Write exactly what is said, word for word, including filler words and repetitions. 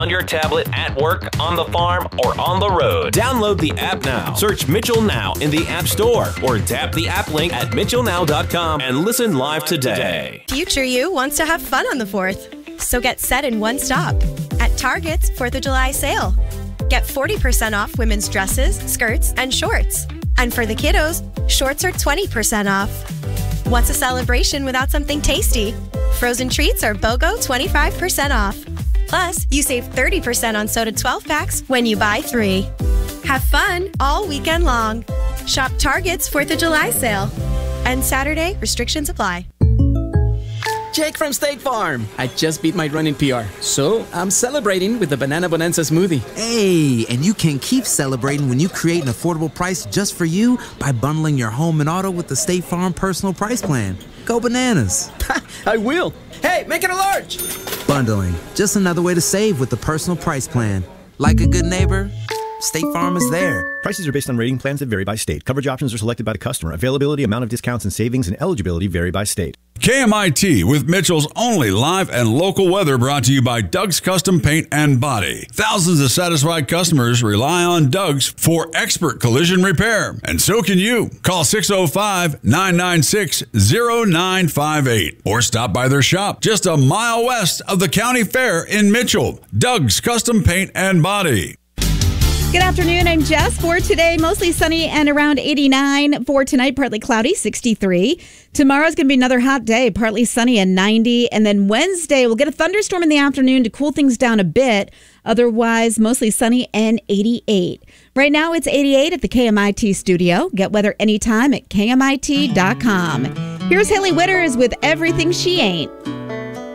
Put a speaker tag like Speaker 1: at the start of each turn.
Speaker 1: on your tablet, at work, on the farm, or on the road. Download the app now. Search Mitchell Now in the App Store or tap the app link at mitchell now dot com and listen live today.
Speaker 2: Future you wants to have fun on the fourth. So get set in one stop at Target's fourth of July sale. Get forty percent off women's dresses, skirts, and shorts. And for the kiddos, shorts are twenty percent off. What's a celebration without something tasty? Frozen treats are BOGO twenty-five percent off. Plus, you save thirty percent on soda twelve packs when you buy three. Have fun all weekend long. Shop Target's fourth of July sale. And Saturday, restrictions apply.
Speaker 3: Jake from State Farm. I just beat my running P R, so I'm celebrating with the Banana Bonanza smoothie.
Speaker 4: Hey, and you can keep celebrating when you create an affordable price just for you by bundling your home and auto with the State Farm Personal Price Plan. Go bananas.
Speaker 3: I will. Hey, make it a large.
Speaker 4: Bundling, just another way to save with the Personal Price Plan. Like a good neighbor, State Farm is there.
Speaker 5: Prices are based on rating plans that vary by state. Coverage options are selected by the customer. Availability, amount of discounts and savings, and eligibility vary by state.
Speaker 6: K M I T with Mitchell's only live and local weather, brought to you by Doug's Custom Paint and Body. Thousands of satisfied customers rely on Doug's for expert collision repair. And so can you. Call six oh five, nine nine six, oh nine five eight or stop by their shop just a mile west of the county fair in Mitchell. Doug's Custom Paint and Body.
Speaker 7: Good afternoon. I'm Jess. For today, mostly sunny and around eighty-nine. For tonight, partly cloudy, sixty-three. Tomorrow's going to be another hot day, partly sunny and ninety. And then Wednesday, we'll get a thunderstorm in the afternoon to cool things down a bit. Otherwise, mostly sunny and eighty-eight. Right now, it's eighty-eight at the K M I T studio. Get weather anytime at K M I T dot com. Here's Haley Witters with Everything She Ain't.